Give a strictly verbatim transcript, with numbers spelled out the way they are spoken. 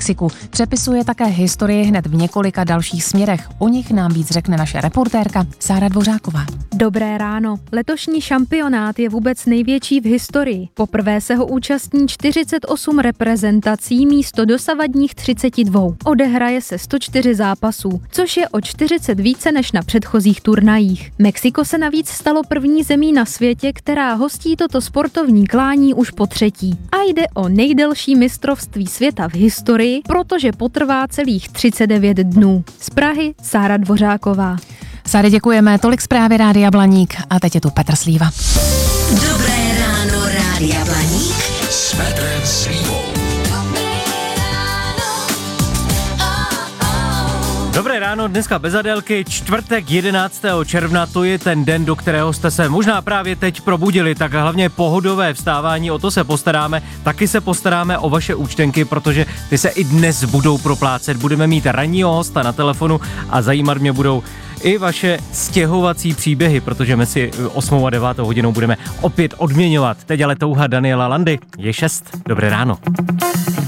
Mexiku. Přepisuje také historii hned v několika dalších směrech. O nich nám víc řekne naše reportérka Sára Dvořáková. Dobré ráno. Letošní šampionát je vůbec největší v historii. Poprvé se ho účastní čtyřicet osm reprezentací místo dosavadních třicet dva. Odehraje se sto čtyři zápasů, což je o čtyřicet více než na předchozích turnajích. Mexiko se navíc stalo první zemí na světě, která hostí toto sportovní klání už po třetí. A jde o nejdelší mistrovství světa v historii, protože potrvá celých třicet devět dnů. Z Prahy Sára Dvořáková. Sáře, děkujeme, tolik zprávy Rádia Blaník a teď je tu Petr Slíva. Dobré ráno Rádia Blaník s Petrem Slívou. Dobré ráno, dneska bez adélky, čtvrtek jedenáctého června, to je ten den, do kterého jste se možná právě teď probudili, tak hlavně pohodové vstávání, o to se postaráme, taky se postaráme o vaše účtenky, protože ty se i dnes budou proplácet, budeme mít ranního hosta na telefonu a zajímat mě budou i vaše stěhovací příběhy, protože my si osmou a devátou hodinou budeme opět odměňovat. Teď ale touha Daniela Landy je šest. Dobré ráno.